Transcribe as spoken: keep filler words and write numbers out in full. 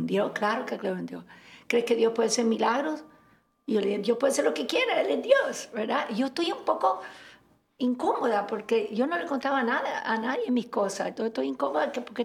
en Dios? Claro que creo en Dios. ¿Crees que Dios puede hacer milagros? Y yo le dije, Dios puede hacer lo que quiera, Él es Dios, ¿verdad? Y yo estoy un poco incómoda porque yo no le contaba nada a nadie mis cosas. Entonces estoy incómoda que- porque